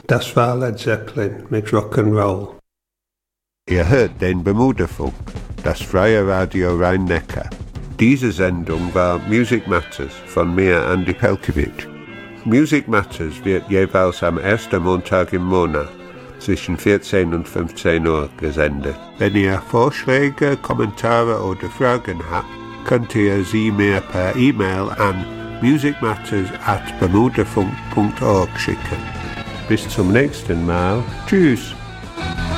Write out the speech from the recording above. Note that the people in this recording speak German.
Das war Led Zeppelin mit Rock'n'Roll. Ihr hört den Bermudafunk, das freie Radio Rhein-Neckar. Diese Sendung war Music Matters von mir, Andy Pelkewitsch. Music Matters wird jeweils am ersten Montag im Monat zwischen 14 und 15 Uhr gesendet. Wenn ihr Vorschläge, Kommentare oder Fragen habt, könnt ihr sie mir per E-Mail an musicmatters@bermudafunk.org schicken. Bis zum nächsten Mal. Tschüss.